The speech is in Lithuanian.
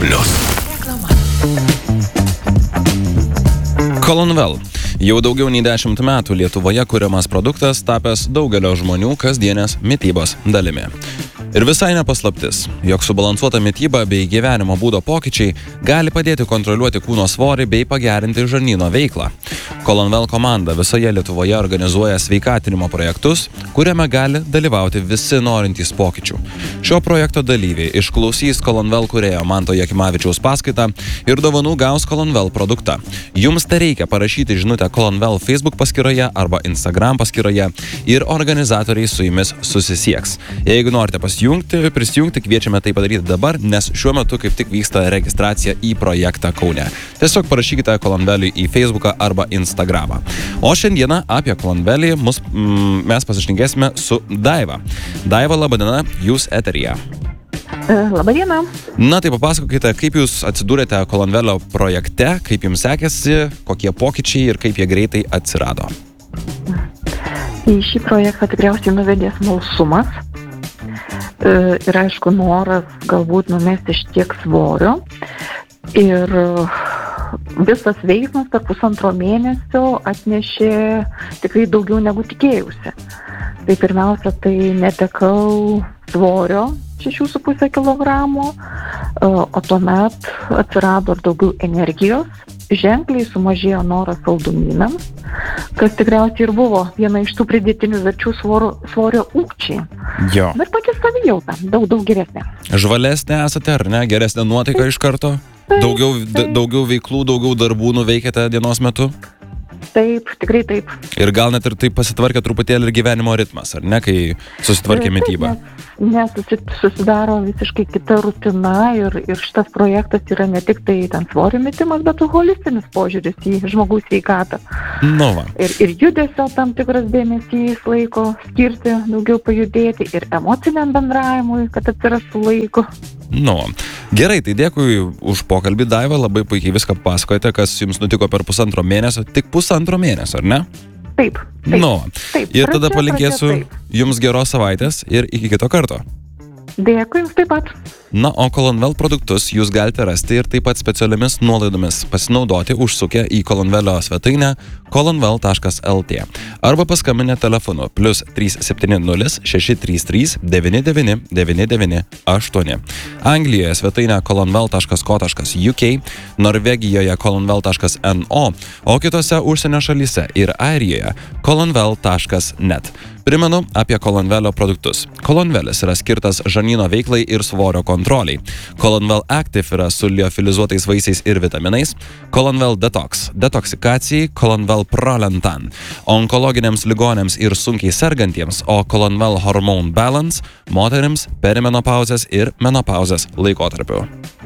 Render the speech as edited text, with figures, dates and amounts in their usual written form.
Colonvel. Jau daugiau nei 10 metų Lietuvoje kuriamas produktas tapęs daugelio žmonių kasdienės mitybos dalimi. Ir visai nepaslaptis, jog subalansuota mityba bei gyvenimo būdo pokyčiai gali padėti kontroliuoti kūno svorį bei pagerinti žarnyno veiklą. Colonvel komanda visoje Lietuvoje organizuoja sveikatinimo projektus, kuriame gali dalyvauti visi norintys pokyčių. Šio projekto dalyviai išklausys Colonvel kūrėjo Manto Jakimavičiaus paskaitą ir dovanų gaus Colonvel produktą. Jums tereikia parašyti žinutę Colonvel Facebook paskyroje arba Instagram paskyroje ir organizatoriai su jumis susisieks. Jeigu norite prisijungti, kviečiame tai padaryti dabar, nes šiuo metu kaip tik vyksta registracija į projektą Kaune. Tiesiog parašykite Colonvelį į Facebooką arba Instagramą. O šiandieną apie Colonvelį mes pasišnekėsime su Daiva. Daiva, laba diena, jūs eteryje. Labadiena. Na tai papasakokite, kaip jūs atsidūrėte Colonvelio projekte, kaip jums sekėsi, kokie pokyčiai ir kaip jie greitai atsirado. Į šį projektą tikriausiai nuvedė smalsumas ir aišku noras galbūt numesti šiek svorio. Ir visas veiksmas per 1,5 mėnesio atnešė tikrai daugiau negu tikėjausi. Tai pirmiausia, tai netekau svorio 6,5 kilogramo, o tuomet atsirado ir daugiau energijos, ženkliai sumažėjo noras saldumynams, kas tikriausiai ir buvo viena iš tų pridėtinių verčių svorio ūgčiai. Jo. Bet pati savijauta daug geresnė. Žvalesnė esate, ar ne? Geresnė nuotaika iš karto? Daugiau veiklų, daugiau darbų nuveikėte dienos metu? Taip, tikrai taip. Ir gal net ir taip pasitvarkė truputėlį ir gyvenimo ritmas, ar ne, kai susitvarkė mityba? Nes susidaro visiškai kita rutina ir šitas projektas yra ne tik tai ten svorio metimas, bet holistinis požiūris į žmogaus sveikatą. Nu va. Ir judesio tam tikras dėmesys laiko skirti, daugiau pajudėti ir emociniam bendravimui, kad atsirastų laiko. Nu, gerai, tai dėkui už pokalbį, Daiva, labai puikiai viską pasakojate, kas jums nutiko per 1,5 mėnesio, tik 1,5 mėnesio, ar ne? Taip. Nu, taip. Ir tada palinkėsiu jums geros savaitės ir iki kito karto. Dėkui jums taip pat. Na, o Colonvel produktus jūs galite rasti ir taip pat specialiomis nuolaidomis pasinaudoti užsukę į Colonvelio svetainę colonvel.lt arba paskambinę telefonu +370 633 99 998. Anglijoje svetainę colonvel.co.uk, Norvegijoje colonvel.no, o kitose užsienio šalyse ir Airijoje colonvel.net. Primenu apie Colonvelio produktus. Colonvelis yra skirtas žarnyno veiklai ir svorio kontroliai. Colonvel Active yra su liofilizuotais vaisiais ir vitaminais. Colonvel Detox – detoksikacijai. Colonvel Prolentan – onkologiniams ligonėms ir sunkiai sergantiems, o Colonvel Hormone Balance – moterims, perimenopauzės ir menopauzės laikotarpiu.